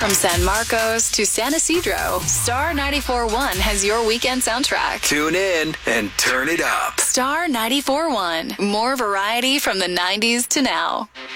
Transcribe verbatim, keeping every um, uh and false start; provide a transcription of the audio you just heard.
From San Marcos to San Isidro, Star ninety-four point one has your weekend soundtrack. Tune in and turn it up. Star ninety-four point one. More variety from the nineties to now.